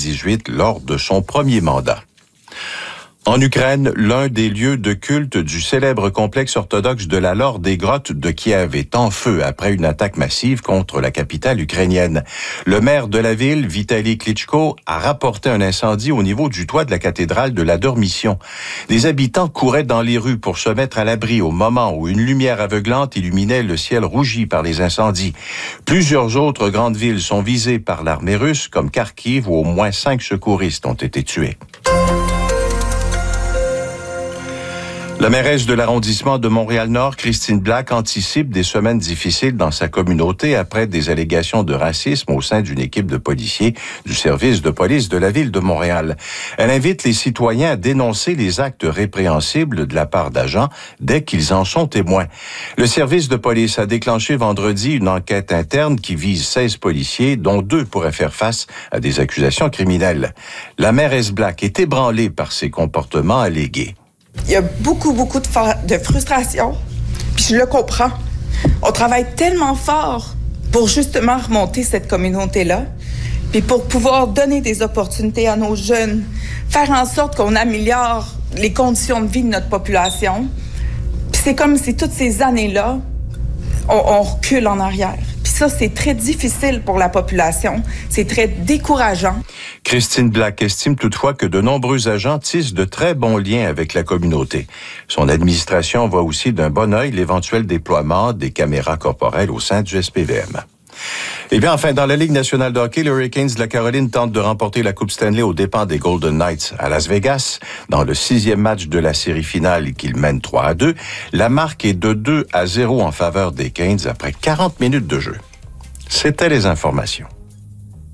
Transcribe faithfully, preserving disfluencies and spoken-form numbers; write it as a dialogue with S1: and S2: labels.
S1: dix-huit lors de son premier mandat. En Ukraine, l'un des lieux de culte du célèbre complexe orthodoxe de la Laure des Grottes de Kiev est en feu après une attaque massive contre la capitale ukrainienne. Le maire de la ville, Vitaly Klitschko, a rapporté un incendie au niveau du toit de la cathédrale de la Dormition. Des habitants couraient dans les rues pour se mettre à l'abri au moment où une lumière aveuglante illuminait le ciel rougi par les incendies. Plusieurs autres grandes villes sont visées par l'armée russe, comme Kharkiv, où au moins cinq secouristes ont été tués. La mairesse de l'arrondissement de Montréal-Nord, Christine Black, anticipe des semaines difficiles dans sa communauté après des allégations de racisme au sein d'une équipe de policiers du service de police de la ville de Montréal. Elle invite les citoyens à dénoncer les actes répréhensibles de la part d'agents dès qu'ils en sont témoins. Le service de police a déclenché vendredi une enquête interne qui vise seize policiers, dont deux pourraient faire face à des accusations criminelles. La mairesse Black est ébranlée par ces comportements allégués.
S2: Il y a beaucoup, beaucoup de, de frustration, puis je le comprends. On travaille tellement fort pour justement remonter cette communauté-là, puis pour pouvoir donner des opportunités à nos jeunes, faire en sorte qu'on améliore les conditions de vie de notre population. Puis c'est comme si toutes ces années-là, on, on recule en arrière. Puis ça, c'est très difficile pour la population. C'est très décourageant.
S1: Christine Black estime toutefois que de nombreux agents tissent de très bons liens avec la communauté. Son administration voit aussi d'un bon œil l'éventuel déploiement des caméras corporelles au sein du S P V M. Eh bien, enfin, dans la Ligue nationale de hockey, les Hurricanes de la Caroline tentent de remporter la Coupe Stanley aux dépens des Golden Knights à Las Vegas. Dans le sixième match de la série finale qu'ils mènent trois à deux, la marque est de deux à zéro en faveur des Canes après quarante minutes de jeu. C'était les informations.